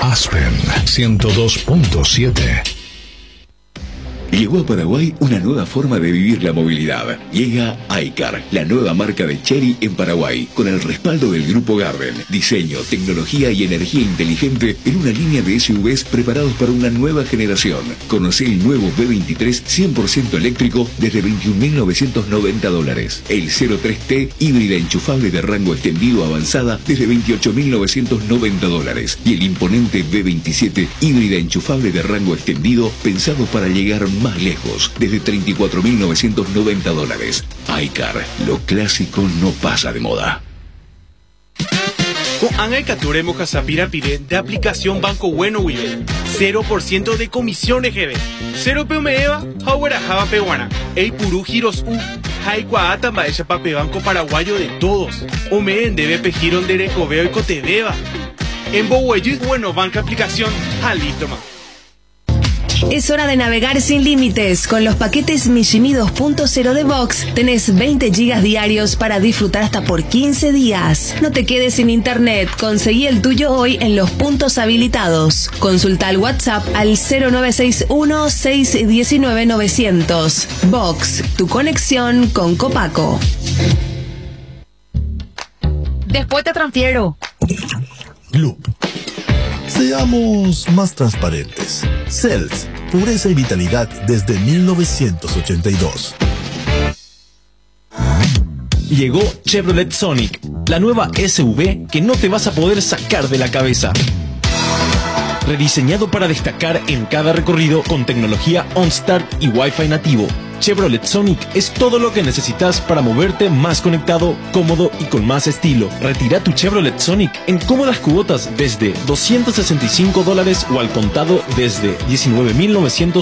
Aspen 102.7. Llegó a Paraguay una nueva forma de vivir la movilidad. Llega iCar, la nueva marca de Chery en Paraguay, con el respaldo del Grupo Garden. Diseño, tecnología y energía inteligente en una línea de SUVs preparados para una nueva generación. Conocé el nuevo B23 100% eléctrico desde $21.990. El 03T híbrida enchufable de rango extendido avanzada desde $28.990. Y el imponente B27 híbrida enchufable de rango extendido pensado para llegar más lejos, desde $34.990. iCar, lo clásico no pasa de moda. Con Anga y Cature Mojasapira Pire de aplicación Banco Bueno Wibe. 0% de comisiones GB. 0 PMEVA, Hauera Java Peguana. Ey Puru Giros U. Haikua Atamba Echa Pape Banco Paraguayo de todos. Ome en DBP Giron de Recoveo y Cotebeba. En Bohueyu, bueno, banca aplicación. Listo, man. Es hora de navegar sin límites. Con los paquetes Mishimi 2.0 de Vox tenés 20 gigas diarios para disfrutar hasta por 15 días. No te quedes sin internet. Conseguí el tuyo hoy en los puntos habilitados. Consulta el WhatsApp al 0961-619-900. Vox, tu conexión con Copaco. Después te transfiero. Gloop. Seamos más transparentes. Cells, pureza y vitalidad desde 1982. Llegó Chevrolet Sonic, la nueva SUV que no te vas a poder sacar de la cabeza. Rediseñado para destacar en cada recorrido con tecnología OnStart y Wi-Fi nativo. Chevrolet Sonic es todo lo que necesitas para moverte más conectado, cómodo y con más estilo. Retira tu Chevrolet Sonic en cómodas cuotas desde $265 o al contado desde $19.990.